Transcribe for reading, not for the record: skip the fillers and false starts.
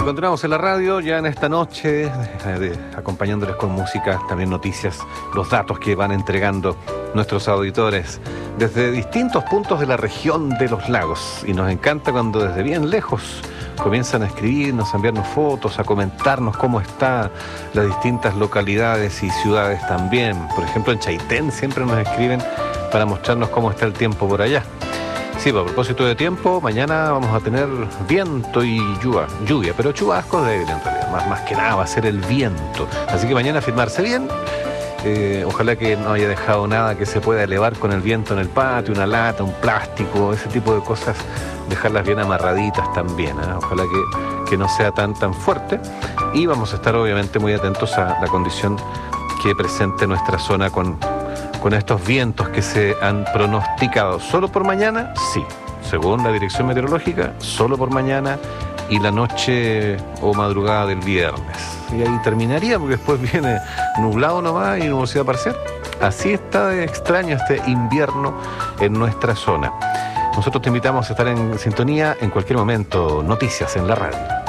Continuamos en la radio ya en esta noche, acompañándoles con música, también noticias, los datos que van entregando nuestros auditores desde distintos puntos de la región de los lagos. Y nos encanta cuando desde bien lejos comienzan a escribirnos, a enviarnos fotos, a comentarnos cómo están las distintas localidades y ciudades también. Por ejemplo, en Chaitén siempre nos escriben para mostrarnos cómo está el tiempo por allá. Sí, a propósito de tiempo, mañana vamos a tener viento y lluvia, pero chubascos débiles en realidad, más que nada va a ser el viento. Así que mañana firmarse bien, ojalá que no haya dejado nada que se pueda elevar con el viento en el patio, una lata, un plástico, ese tipo de cosas, dejarlas bien amarraditas también, ¿eh? Ojalá que no sea tan fuerte. Y vamos a estar obviamente muy atentos a la condición que presente nuestra zona con estos vientos que se han pronosticado. ¿Solo por mañana? Sí. Según la dirección meteorológica, solo por mañana y la noche o madrugada del viernes. Y ahí terminaría, porque después viene nublado nomás y nubosidad parcial. Así está de extraño este invierno en nuestra zona. Nosotros te invitamos a estar en sintonía en cualquier momento. Noticias en la radio.